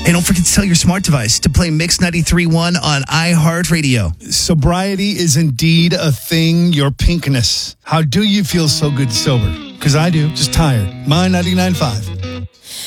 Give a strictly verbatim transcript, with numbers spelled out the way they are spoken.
Hey, don't forget to tell your smart device to play Mix ninety-three point one on iHeartRadio. Sobriety is indeed a thing, your pinkness. How do you feel so good sober? Because I do, just tired. My ninety-nine point five.